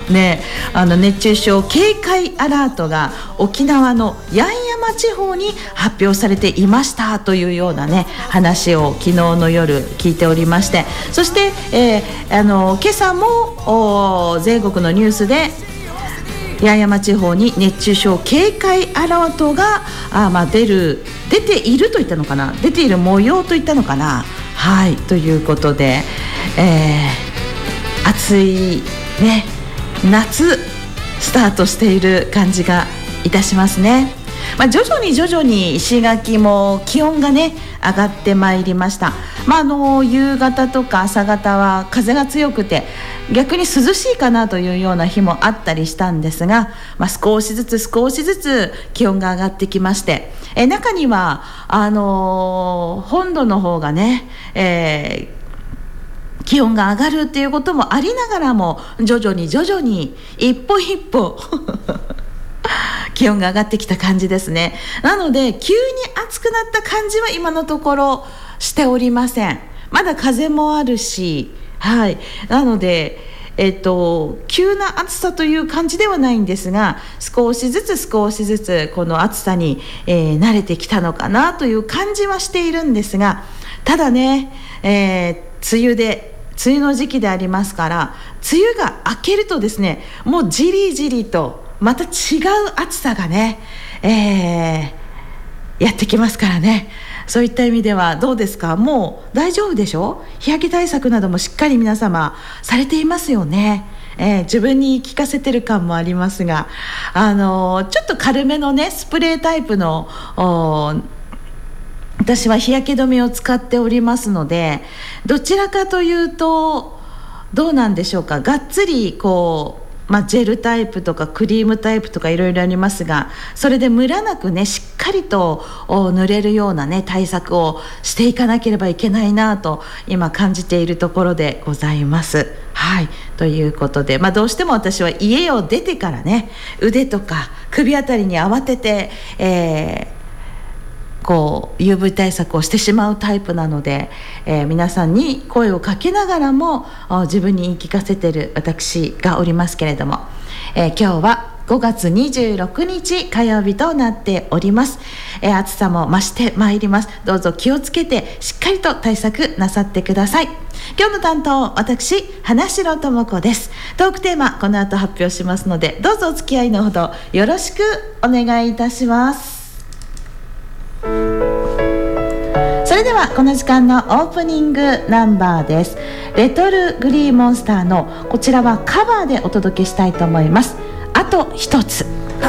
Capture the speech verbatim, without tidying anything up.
ね、あの熱中症警戒アラートが沖縄の八重山地方に発表されていましたというようなね話を昨日の夜聞いておりまして、そして、えー、あの今朝も全国のニュースで八重山地方に熱中症警戒アラートがあ、まあ、出る出ていると言ったのかな、出ている模様と言ったのかな、はいということで、えー、暑いね夏スタートしている感じがいたしますね。まあ、徐々に徐々に石垣も気温がね上がってまいりました。まあ、あの夕方とか朝方は風が強くて逆に涼しいかなというような日もあったりしたんですが、まあ、少しずつ少しずつ気温が上がってきまして、え中にはあのー、本土の方がね、えー、気温が上がるっていうこともありながらも徐々に徐々に一歩一歩気温が上がってきた感じですね。なので急に暑くなった感じは今のところしておりません。まだ風もあるし、はい、なので、えっと、急な暑さという感じではないんですが、少しずつ少しずつこの暑さに、えー、慣れてきたのかなという感じはしているんですが、ただね、えー、梅雨で梅雨の時期でありますから、梅雨が明けるとですね、もうじりじりとまた違う暑さがね、えー、やってきますからね。そういった意味ではどうですか、もう大丈夫でしょ。日焼け対策などもしっかり皆様されていますよね。えー、自分に聞かせてる感もありますが、あのー、ちょっと軽めのねスプレータイプの私は日焼け止めを使っておりますので、どちらかというとどうなんでしょうか、がっつりこうまあ、ジェルタイプとかクリームタイプとかいろいろありますが、それでムラなくねしっかりと塗れるようなね対策をしていかなければいけないなと今感じているところでございます。はい、ということで、まあ、どうしても私は家を出てからね腕とか首あたりに慌てて、えーこう ユーブイ 対策をしてしまうタイプなので、えー、皆さんに声をかけながらも自分に言い聞かせている私がおりますけれども、えー、今日はごがつにじゅうろくにち火曜日となっております。えー、暑さも増してまいります。どうぞ気をつけてしっかりと対策なさってください。今日の担当私花城智子です。トークテーマこの後発表しますので、どうぞお付き合いのほどよろしくお願いいたします。それではこの時間のオープニングナンバーです。レトルグリーモンスターのこちらはカバーでお届けしたいと思います。あと一つ。 あ